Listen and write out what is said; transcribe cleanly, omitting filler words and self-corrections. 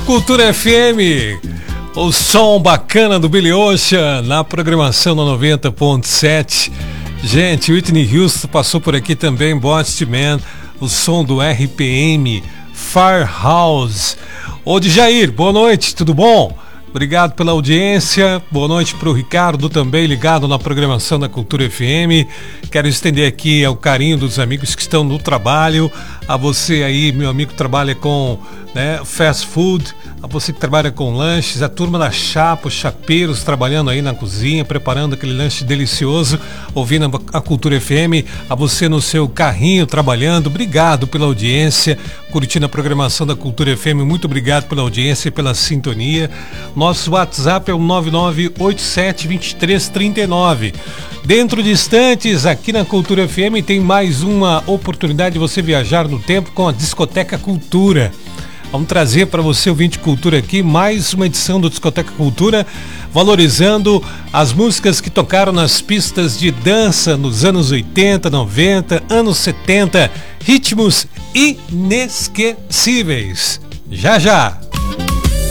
Cultura FM, o som bacana do Billy Ocean na programação da 90.7. Gente, Whitney Houston passou por aqui também, Boyz II Men, o som do RPM, Firehouse. Ô Djair, boa noite, tudo bom? Obrigado pela audiência, boa noite para o Ricardo também ligado na programação da Cultura FM. Quero estender aqui o carinho dos amigos que estão no trabalho, a você aí, meu amigo que trabalha com fast food, a você que trabalha com lanches, a turma da chapa, os chapeiros trabalhando aí na cozinha, preparando aquele lanche delicioso, ouvindo a Cultura FM, a você no seu carrinho trabalhando, obrigado pela audiência, curtindo a programação da Cultura FM, muito obrigado pela audiência e pela sintonia. Nosso WhatsApp é o 99872339. Dentro de instantes, aqui na Cultura FM tem mais uma oportunidade de você viajar no tempo com a Discoteca Cultura. Vamos trazer para você, ouvinte Cultura, aqui mais uma edição do Discoteca Cultura, valorizando as músicas que tocaram nas pistas de dança nos anos 80, 90, anos 70, ritmos inesquecíveis. Já já!